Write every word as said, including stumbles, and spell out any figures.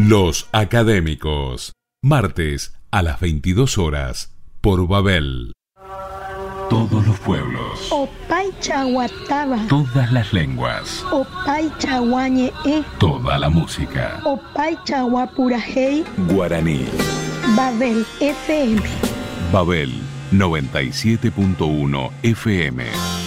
Los Académicos, martes a las veintidós horas por Babel. Todos los pueblos, Opay Chaguataba, todas las lenguas, Opay Chaguañe, toda la música. Opay Chaguapurajei, Guaraní. Babel F M. Babel noventa y siete punto uno F M.